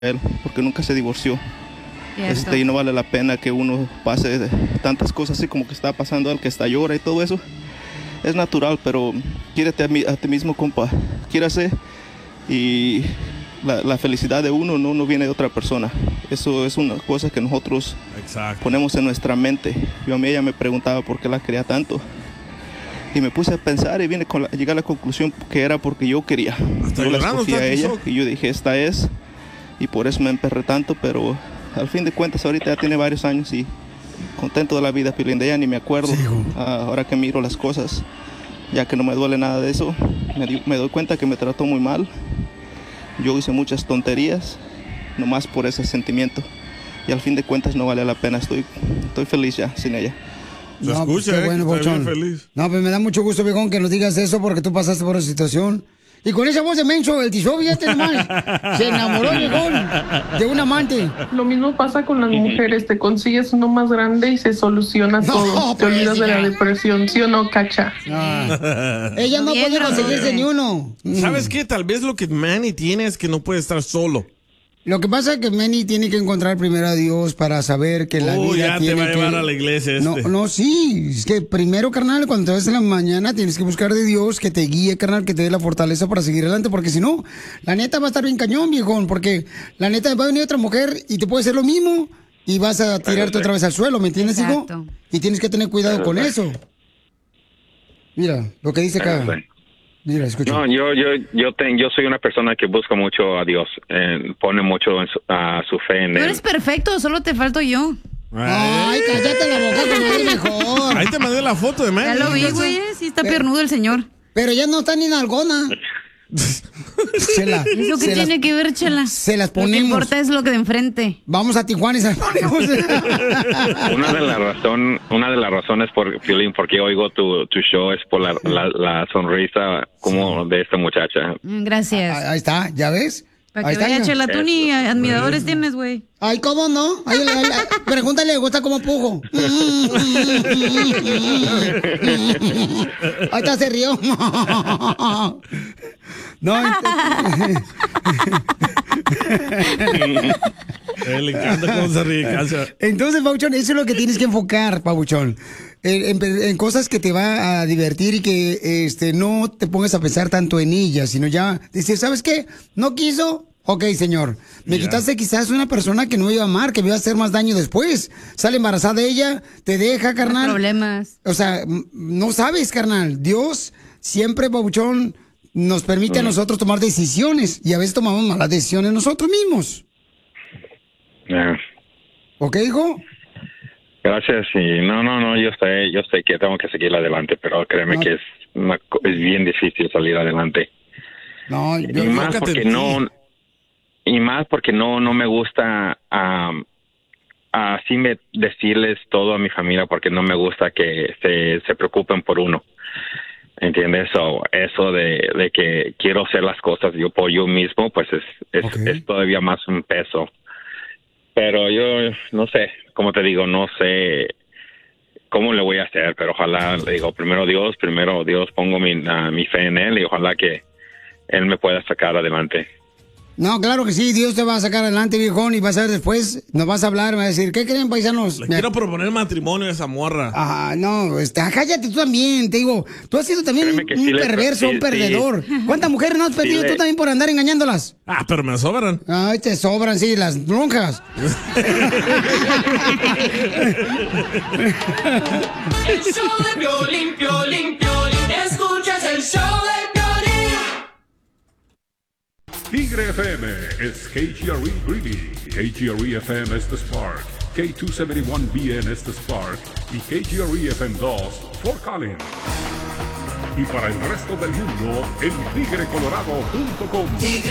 él, porque nunca se divorció. Y no vale la pena que uno pase tantas cosas así como que está pasando al que está llora y todo eso. Es natural, pero quiérete a ti mismo, compa. Quiérase, y la felicidad de uno no viene de otra persona. Eso es una cosa que nosotros ponemos en nuestra mente. Yo a mí ella me preguntaba por qué la quería tanto. Y me puse a pensar y llegué a la conclusión que era porque yo quería. Yo la escogí a ella y yo dije, esta es. Y por eso me emperré tanto, pero al fin de cuentas ahorita ya tiene varios años y contento de la vida, Piolín. De ella ni me acuerdo. Ahora que miro las cosas, ya que no me duele nada de eso, me doy cuenta que me trató muy mal. Yo hice muchas tonterías, nomás por ese sentimiento. Y al fin de cuentas no vale la pena. Estoy feliz ya sin ella. Se escucha, qué bueno, Pauchón. Feliz. No, pues me da mucho gusto, viejón, que nos digas eso porque tú pasaste por esa situación. Y con esa voz de menso, el Tizó, fíjate nomás, se enamoró, viejón, de un amante. Lo mismo pasa con las mujeres, te consigues uno más grande y se soluciona todo. Te olvidas de la depresión, ¿sí o no, Cacha? Ella no puede conseguirse ni uno. ¿Sabes qué? Tal vez lo que Manny tiene es que no puede estar solo. Lo que pasa es que Manny tiene que encontrar primero a Dios para saber que la vida ya tiene te va a llevar a la iglesia No, sí, es que primero, carnal, cuando te ves en la mañana tienes que buscar de Dios que te guíe, carnal, que te dé la fortaleza para seguir adelante, porque si no, la neta va a estar bien cañón, viejón, porque la neta va a venir otra mujer y te puede hacer lo mismo y vas a tirarte otra vez al suelo, ¿me entiendes, hijo? Y tienes que tener cuidado con eso. Mira, lo que dice acá. Mira, escucha. No, yo soy una persona que busca mucho a Dios, pone mucho a su fe en Él. Tú eres perfecto, solo te falto yo. Ay, cállate la boca, comadre, mejor. Ahí te mandé la foto de Manny. Ya lo vi, güey, sí está piernudo el señor. Pero ya no está ni en algona. Chela. ¿Eso qué tiene que ver, Chela? Se las ponemos. Lo que importa es lo que de enfrente. Vamos a Tijuana y se las ponemos. Una de las razones por Piolín, porque oigo tu show es por la sonrisa como de esta muchacha. Gracias. Ahí está, ¿ya ves? Para que vea, Chela, tú ni admiradores tienes, güey. Ay, ¿cómo no? Ay, pregúntale, ¿le gusta cómo pujo? Ahí está, se rió. No, le encanta cómo se ríe, casa. Entonces, Pauchón, eso es lo que tienes que enfocar, Pauchón. En cosas que te va a divertir y que no te pongas a pensar tanto en ellas, sino ya decir, ¿sabes qué? ¿No quiso? Ok, señor. Me quitaste quizás una persona que no me iba a amar, que me iba a hacer más daño después. Sale embarazada ella, te deja, carnal. Problemas. O sea, no sabes, carnal. Dios siempre, Pauchón, nos permite a nosotros tomar decisiones y a veces tomamos malas decisiones nosotros mismos. ¿Ok, hijo? Gracias, y no, yo sé que tengo que seguir adelante, pero créeme que es bien difícil salir adelante. No, y más porque no me gusta así decirles todo a mi familia, porque no me gusta que se preocupen por uno. ¿Entiendes? Eso de que quiero hacer las cosas yo por yo mismo, pues es todavía más un peso. Pero yo no sé, como te digo, no sé cómo le voy a hacer, pero ojalá, le digo, primero Dios, pongo mi fe en Él y ojalá que Él me pueda sacar adelante. No, claro que sí, Dios te va a sacar adelante, viejón, y vas a ver después, nos vas a hablar, me va a decir, ¿qué creen, paisanos? Le quiero proponer matrimonio a esa morra. No, cállate tú también, te digo, tú has sido también un perverso, un perdedor. ¿Cuántas mujeres no has perdido tú también por andar engañándolas? Pero me sobran. Ay, te sobran, sí, las broncas. El show de Piolín, Piolín, Piolín, escuchas el show de Tigre FM es KGRE Greeley, KGRE FM es The Spark, K271BN es The Spark y KGRE FM 2 Fort Collins. Y para el resto del mundo, en tigrecolorado.com. Tigre